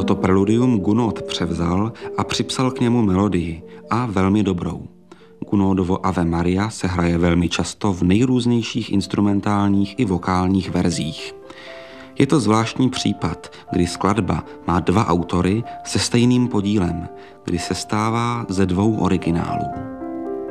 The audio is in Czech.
Toto preludium Gounod převzal a připsal k němu melodii, a velmi dobrou. Gounodovo Ave Maria se hraje velmi často v nejrůznějších instrumentálních i vokálních verzích. Je to zvláštní případ, kdy skladba má dva autory se stejným podílem, kdy se stává ze dvou originálů.